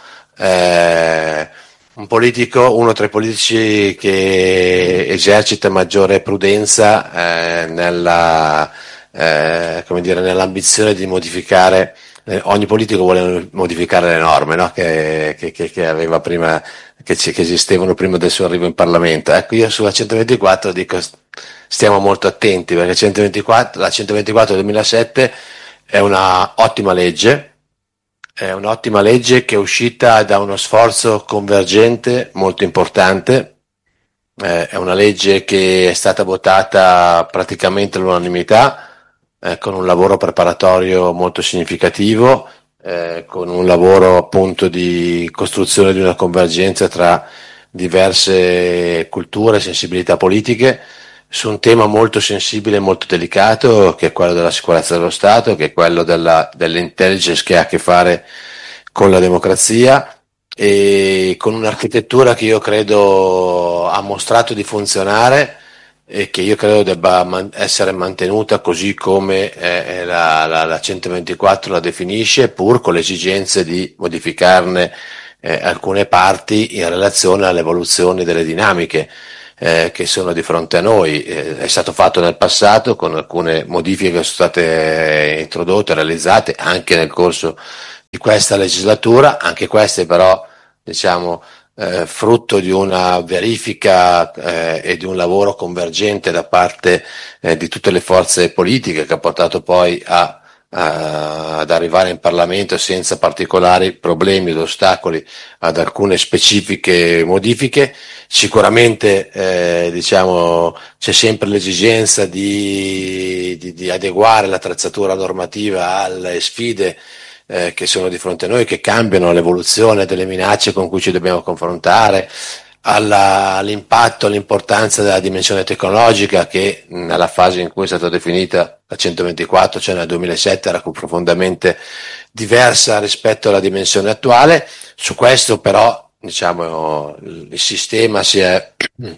eh, un politico, uno tra i politici che esercita maggiore prudenza eh, nella eh, come dire, nell'ambizione di modificare. Eh, ogni politico vuole modificare le norme, no? che, che, che aveva prima, che, che esistevano prima del suo arrivo in Parlamento. Ecco, io sulla centoventiquattro dico stiamo molto attenti, perché centoventiquattro, la centoventiquattro del duemilasette è una ottima legge, è un'ottima legge che è uscita da uno sforzo convergente molto importante. Eh, è una legge che è stata votata praticamente all'unanimità, Eh, con un lavoro preparatorio molto significativo, eh, con un lavoro appunto di costruzione di una convergenza tra diverse culture e sensibilità politiche su un tema molto sensibile e molto delicato, che è quello della sicurezza dello Stato, che è quello della, dell'intelligence, che ha a che fare con la democrazia. e con un'architettura che io credo ha mostrato di funzionare e che io credo debba man- essere mantenuta così come eh, la, la, la centoventiquattro la definisce, pur con le esigenze di modificarne eh, alcune parti in relazione all'evoluzione delle dinamiche eh, che sono di fronte a noi. Eh, è stato fatto nel passato con alcune modifiche che sono state introdotte, realizzate anche nel corso di questa legislatura, anche queste però diciamo eh, frutto di una verifica eh, e di un lavoro convergente da parte eh, di tutte le forze politiche che ha portato poi a, a, ad arrivare in Parlamento senza particolari problemi ed ostacoli ad alcune specifiche modifiche. Sicuramente eh, diciamo, c'è sempre l'esigenza di, di, di adeguare l'attrezzatura normativa alle sfide eh, che sono di fronte a noi, che cambiano l'evoluzione delle minacce con cui ci dobbiamo confrontare, alla, all'impatto, all'importanza della dimensione tecnologica che nella fase in cui è stata definita la centoventiquattro, cioè nel duemilasette, era profondamente diversa rispetto alla dimensione attuale. Su questo però diciamo il sistema si è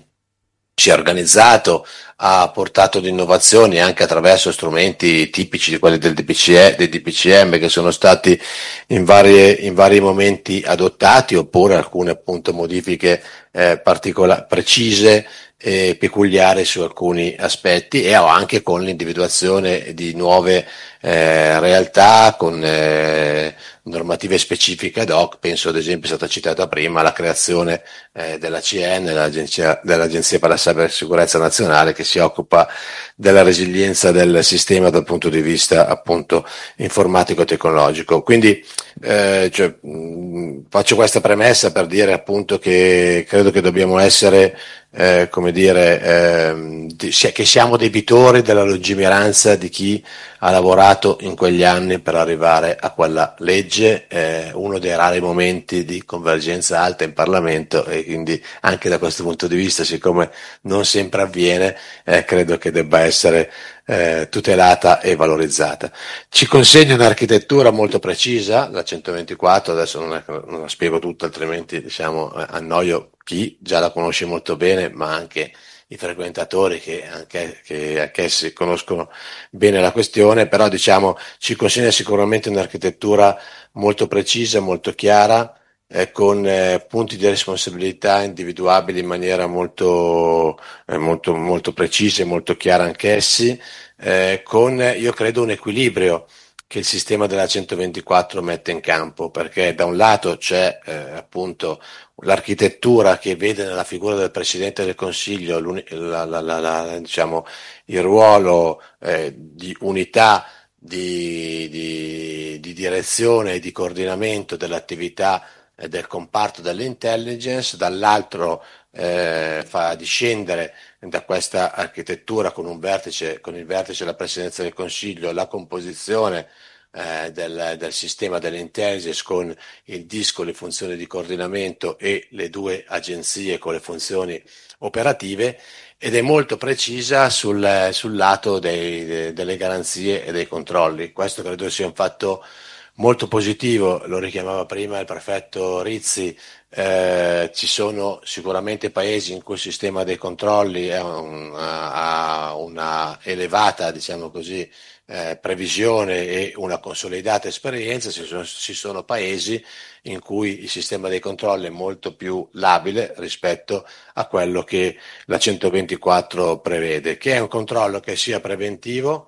si è organizzato, ha portato di innovazioni anche attraverso strumenti tipici di quelli del D P C E, dei D P C M che sono stati in, varie, in vari momenti adottati, oppure alcune appunto modifiche eh, particola- precise e peculiari su alcuni aspetti, e anche con l'individuazione di nuove eh, realtà con eh, normative specifiche ad hoc. Penso ad esempio, è stata citata prima la creazione eh, della C N, dell'Agenzia, dell'Agenzia per la Cybersicurezza Nazionale, che si occupa della resilienza del sistema dal punto di vista appunto informatico-tecnologico. Quindi eh, cioè, mh, faccio questa premessa per dire appunto che credo che dobbiamo essere eh, come dire, ehm, di, che siamo debitori della lungimiranza di chi ha lavorato in quegli anni per arrivare a quella legge, eh, uno dei rari momenti di convergenza alta in Parlamento, e quindi anche da questo punto di vista, siccome non sempre avviene, eh, credo che debba essere eh, tutelata e valorizzata. Ci consegna un'architettura molto precisa, la centoventiquattro, adesso non, è, non la spiego tutta, altrimenti diciamo annoio chi già la conosce molto bene, ma anche i frequentatori che anche, che anch'essi conoscono bene la questione, però diciamo ci consegna sicuramente un'architettura molto precisa, molto chiara, eh, con eh, punti di responsabilità individuabili in maniera molto, eh, molto, molto precisa e molto chiara anch'essi, eh, con io credo un equilibrio che il sistema della centoventiquattro mette in campo, perché da un lato c'è eh, appunto l'architettura che vede nella figura del Presidente del Consiglio la, la, la, la, diciamo, il ruolo eh, di unità di, di, di direzione e di coordinamento dell'attività eh, del comparto dell'intelligence, dall'altro eh, fa discendere da questa architettura con un vertice, con il vertice della Presidenza del Consiglio, la composizione eh, del, del sistema dell'intelligence con il D I S con le funzioni di coordinamento e le due agenzie con le funzioni operative, ed è molto precisa sul, sul lato dei, de, delle garanzie e dei controlli. Questo credo sia un fatto molto positivo, lo richiamava prima il prefetto Rizzi. Eh, ci sono sicuramente paesi in cui il sistema dei controlli è un, ha una elevata, diciamo così, eh, previsione e una consolidata esperienza. Ci sono, ci sono paesi in cui il sistema dei controlli è molto più labile rispetto a quello che la centoventiquattro prevede, che è un controllo che sia preventivo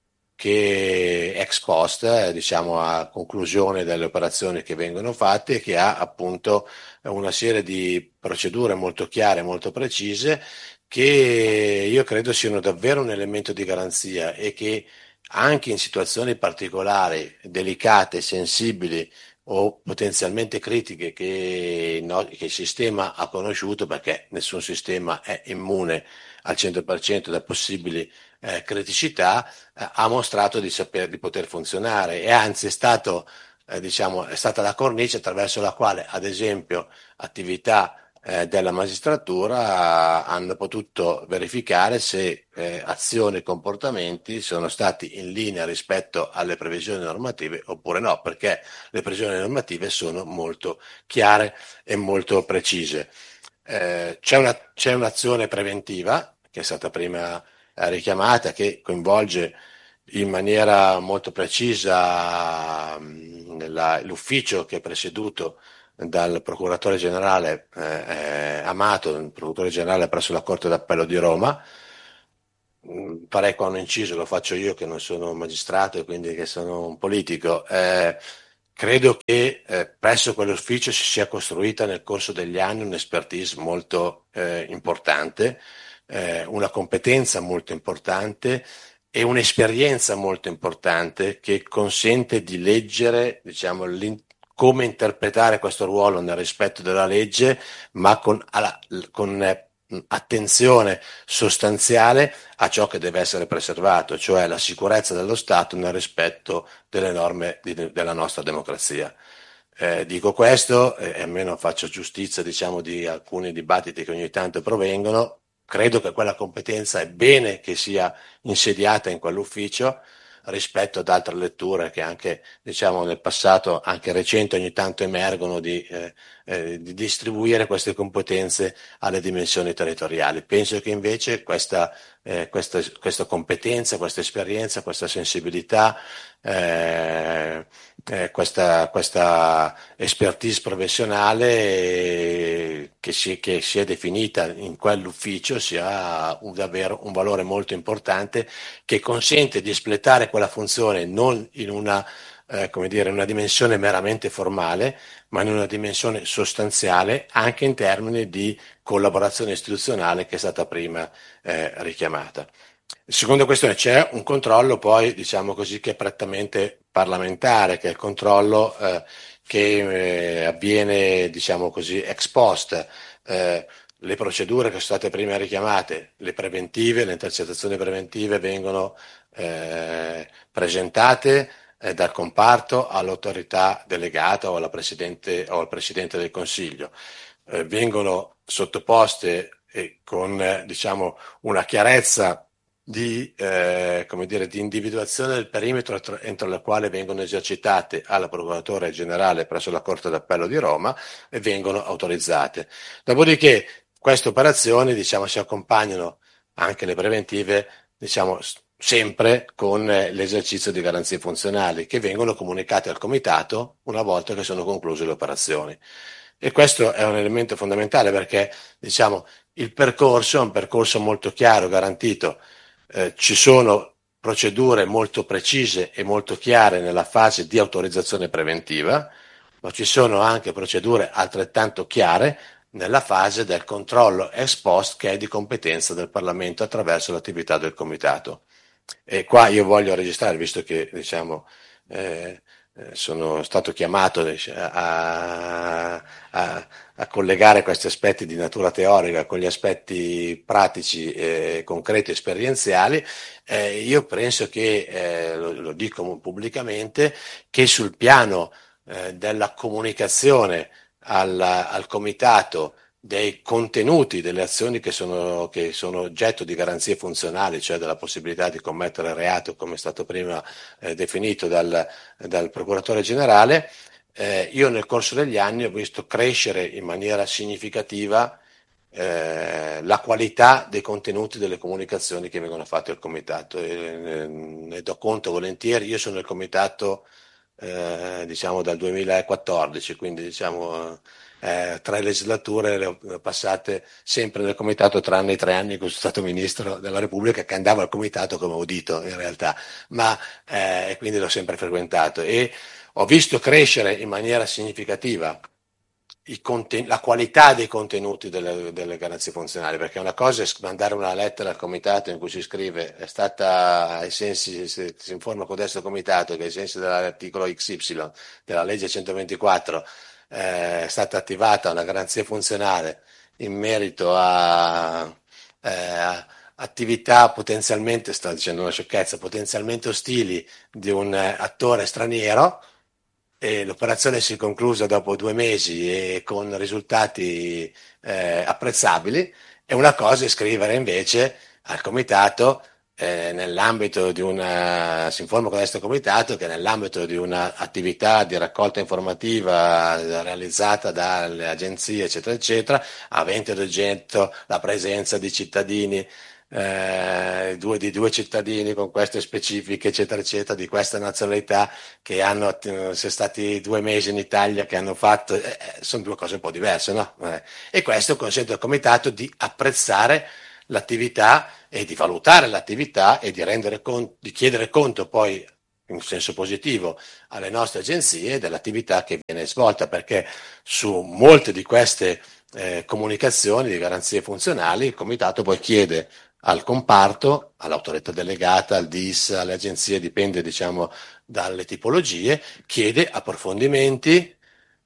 che ex post, eh, diciamo a conclusione delle operazioni che vengono fatte, e che ha appunto una serie di procedure molto chiare, molto precise, che io credo siano davvero un elemento di garanzia, e che anche in situazioni particolari, delicate, sensibili o potenzialmente critiche che, no, che il sistema ha conosciuto, perché nessun sistema è immune al cento per cento da possibili eh, criticità, eh, ha mostrato di, saper, di poter funzionare, e anzi è stato eh, diciamo, è stata la cornice attraverso la quale ad esempio attività eh, della magistratura hanno potuto verificare se eh, azioni e comportamenti sono stati in linea rispetto alle previsioni normative oppure no, perché le previsioni normative sono molto chiare e molto precise. Eh, c'è una, c'è un'azione preventiva che è stata prima eh, richiamata, che coinvolge in maniera molto precisa mh, la- l'ufficio che è presieduto dal procuratore generale eh, eh, Amato, il procuratore generale presso la Corte d'Appello di Roma. Mm, Farei qua un inciso, lo faccio io che non sono un magistrato e quindi che sono un politico. Eh, credo che eh, presso quell'ufficio si sia costruita nel corso degli anni un'expertise molto eh, importante, eh, una competenza molto importante e un'esperienza molto importante che consente di leggere, diciamo, l'in- come interpretare questo ruolo nel rispetto della legge, ma con, alla- con eh, attenzione sostanziale a ciò che deve essere preservato, cioè la sicurezza dello Stato nel rispetto delle norme di- della nostra democrazia. Eh, dico questo e almeno faccio giustizia, diciamo, di alcuni dibattiti che ogni tanto provengono. Credo che quella competenza è bene che sia insediata in quell'ufficio rispetto ad altre letture che anche, diciamo, nel passato, anche recente, ogni tanto emergono di, eh, eh, di distribuire queste competenze alle dimensioni territoriali. Penso che invece questa, eh, questa, questa competenza, questa esperienza, questa sensibilità, eh, eh, questa, questa expertise professionale eh, che si, che si è definita in quell'ufficio sia un, davvero un valore molto importante che consente di espletare quella funzione non in una, eh, come dire, in una dimensione meramente formale, ma in una dimensione sostanziale anche in termini di collaborazione istituzionale che è stata prima eh, richiamata. Seconda questione, c'è un controllo poi, diciamo così, che è prettamente parlamentare, che è il controllo eh, che eh, avviene, diciamo così, ex post. Eh, le procedure che sono state prima richiamate, le preventive, le intercettazioni preventive vengono eh, presentate eh, dal comparto all'autorità delegata o, alla presidente, o al Presidente del Consiglio. Eh, vengono sottoposte eh, con eh, diciamo, una chiarezza di, eh, come dire, di individuazione del perimetro entro, entro il quale vengono esercitate alla Procuratore Generale presso la Corte d'Appello di Roma e vengono autorizzate. Dopodiché queste operazioni, diciamo, si accompagnano anche le preventive, diciamo, sempre con eh, l'esercizio di garanzie funzionali che vengono comunicate al Comitato una volta che sono concluse le operazioni. E questo è un elemento fondamentale perché, diciamo, il percorso è un percorso molto chiaro, garantito. Eh, ci sono procedure molto precise e molto chiare nella fase di autorizzazione preventiva, ma ci sono anche procedure altrettanto chiare nella fase del controllo ex post che è di competenza del Parlamento attraverso l'attività del Comitato. E qua io voglio registrare, visto che diciamo, eh, eh, sono stato chiamato a, a, a collegare questi aspetti di natura teorica con gli aspetti pratici, eh, concreti, esperienziali, eh, io penso che, eh, lo, lo dico pubblicamente, che sul piano eh, della comunicazione al, al comitato dei contenuti delle azioni che sono, che sono oggetto di garanzie funzionali, cioè della possibilità di commettere reato, come è stato prima eh, definito dal, dal procuratore generale, eh, io nel corso degli anni ho visto crescere in maniera significativa eh, la qualità dei contenuti delle comunicazioni che vengono fatte al comitato. E, eh, ne do conto volentieri, io sono nel comitato eh, diciamo dal duemilaquattordici, quindi diciamo eh, tre legislature le ho passate sempre nel comitato, tranne i tre anni in cui sono stato ministro della Repubblica, che andavo al comitato come audito in realtà, ma eh, quindi l'ho sempre frequentato e ho visto crescere in maniera significativa i conten- la qualità dei contenuti delle, delle garanzie funzionali, perché una cosa è mandare una lettera al comitato in cui si scrive è stata ai sensi, si, si informa codesto comitato che ai sensi dell'articolo X Y della legge centoventiquattro eh, è stata attivata una garanzia funzionale in merito a, eh, a attività potenzialmente, sto dicendo una sciocchezza, potenzialmente ostili di un eh, attore straniero e l'operazione si è conclusa dopo due mesi e con risultati eh, apprezzabili, e una cosa è scrivere invece al comitato eh, nell'ambito di una, si informa con questo comitato che nell'ambito di un'attività di raccolta informativa realizzata dalle agenzie, eccetera, eccetera, avente ad oggetto la presenza di cittadini, eh, due, di due cittadini con queste specifiche, eccetera, eccetera, di questa nazionalità, che hanno, eh, sono stati due mesi in Italia, che hanno fatto, eh, eh, sono due cose un po' diverse, no? Eh, e questo consente al comitato di apprezzare l'attività e di valutare l'attività e di rendere conto, di chiedere conto poi in senso positivo alle nostre agenzie dell'attività che viene svolta, perché su molte di queste eh, comunicazioni di garanzie funzionali il comitato poi chiede al comparto, all'autorità delegata, al D I S, alle agenzie, dipende diciamo dalle tipologie, chiede approfondimenti,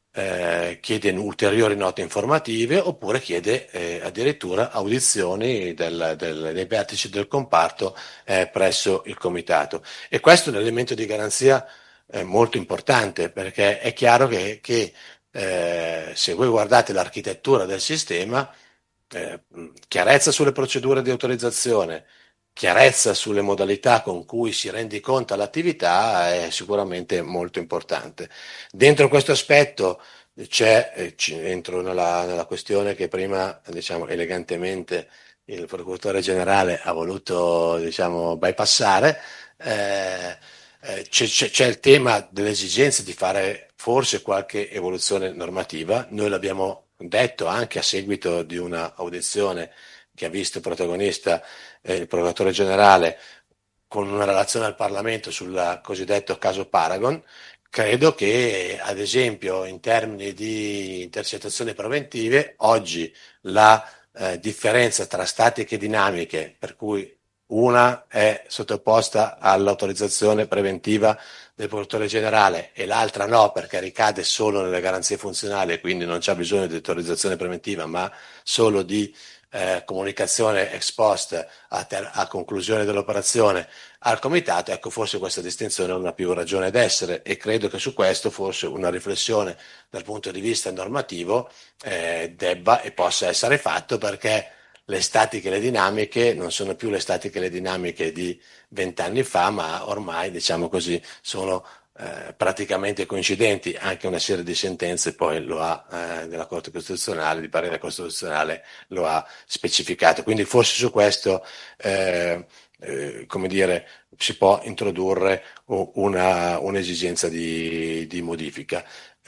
eh, chiede ulteriori note informative oppure chiede eh, addirittura audizioni del, del, dei vertici del comparto eh, presso il comitato. E questo è un elemento di garanzia eh, molto importante, perché è chiaro che, che eh, se voi guardate l'architettura del sistema, eh, chiarezza sulle procedure di autorizzazione, chiarezza sulle modalità con cui si rendiconta l'attività è sicuramente molto importante. Dentro questo aspetto c'è, eh, entro nella, nella questione che prima, diciamo, elegantemente il procuratore generale ha voluto, diciamo, bypassare, eh, eh, c'è, c'è, c'è il tema dell'esigenza di fare forse qualche evoluzione normativa. Noi l'abbiamo detto anche a seguito di una audizione che ha visto protagonista eh, il procuratore generale con una relazione al Parlamento sul cosiddetto caso Paragon. Credo che, ad esempio, in termini di intercettazioni preventive, oggi la eh, differenza tra statiche e dinamiche, per cui una è sottoposta all'autorizzazione preventiva del procuratore generale e l'altra no, perché ricade solo nelle garanzie funzionali e quindi non c'è bisogno di autorizzazione preventiva, ma solo di eh, comunicazione ex post a, ter- a conclusione dell'operazione al comitato. Ecco, forse questa distinzione non ha più ragione d'essere, e credo che su questo forse una riflessione dal punto di vista normativo eh, debba e possa essere fatto, perché le statiche e le dinamiche non sono più le statiche e le dinamiche di vent'anni fa, ma ormai, diciamo così, sono eh, praticamente coincidenti. Anche una serie di sentenze poi lo ha, eh, della Corte Costituzionale, di parere costituzionale, lo ha specificato. Quindi forse su questo, eh, eh, come dire, si può introdurre una, un'esigenza di, di modifica.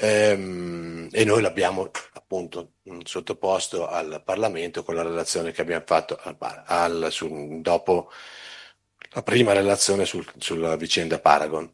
Ehm, e noi l'abbiamo appunto mh, sottoposto al Parlamento con la relazione che abbiamo fatto al, al, su, dopo la prima relazione sul, sulla vicenda Paragon.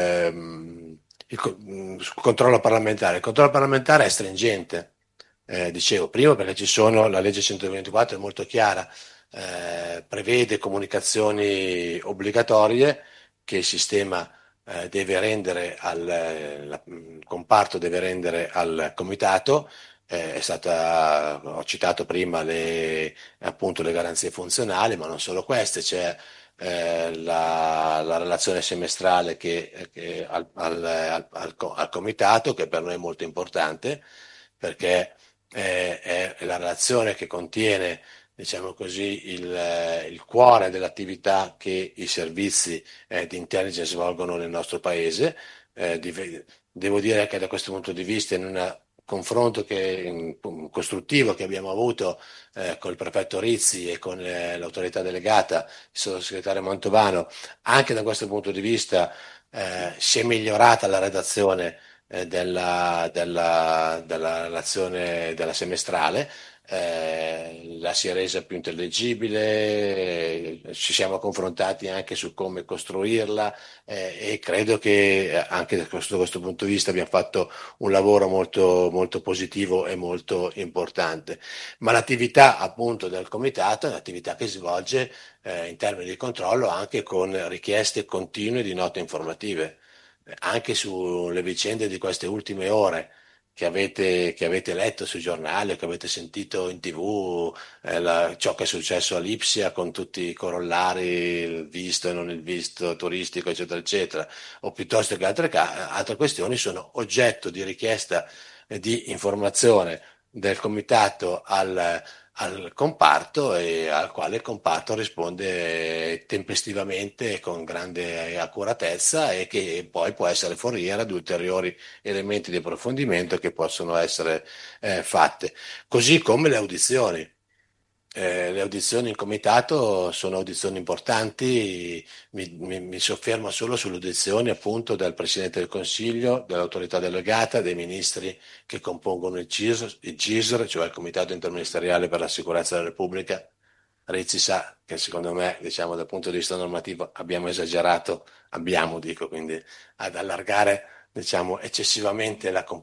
Ehm, il, mh, sul controllo parlamentare. Il controllo parlamentare è stringente, eh, dicevo prima, perché ci sono, la legge centoventiquattro è molto chiara, eh, prevede comunicazioni obbligatorie che il sistema eh, deve rendere al eh, la- il comparto deve rendere al comitato. Eh, è stata, ho citato prima le, appunto le garanzie funzionali, ma non solo queste, c'è eh, la, la relazione semestrale che, che al, al, al, al co- al comitato, che per noi è molto importante, perché eh, è la relazione che contiene, diciamo così, il, eh, il cuore dell'attività che i servizi eh, di intelligence svolgono nel nostro paese. Eh, di- devo dire che da questo punto di vista, in un confronto che, in- costruttivo che abbiamo avuto eh, con il prefetto Rizzi e con eh, l'autorità delegata, il sottosegretario Mantovano, anche da questo punto di vista eh, si è migliorata la redazione eh, della, della, della relazione della semestrale, eh, la si è resa più intellegibile, eh, ci siamo confrontati anche su come costruirla, eh, e credo che eh, anche da questo, da questo punto di vista abbiamo fatto un lavoro molto, molto positivo e molto importante. Ma l'attività appunto del comitato è un'attività che si svolge eh, in termini di controllo anche con richieste continue di note informative, eh, anche sulle vicende di queste ultime ore che avete, che avete letto sui giornali o che avete sentito in tivù, eh, la- ciò che è successo a Lipsia con tutti i corollari, il visto e non il visto turistico, eccetera, eccetera, o piuttosto che altre, ca- altre questioni sono oggetto di richiesta eh, di informazione del comitato al, al comparto e al quale il comparto risponde tempestivamente e con grande accuratezza e che poi può essere foriera di ulteriori elementi di approfondimento che possono essere eh, fatte. Così come le audizioni. Eh, le audizioni in comitato sono audizioni importanti, mi, mi- mi soffermo solo sulle audizioni appunto del Presidente del Consiglio, dell'autorità delegata, dei ministri che compongono il C I S R, il C I S R, cioè il Comitato Interministeriale per la Sicurezza della Repubblica. Rizzi sa che secondo me, diciamo dal punto di vista normativo, abbiamo esagerato, abbiamo dico, quindi ad allargare diciamo eccessivamente la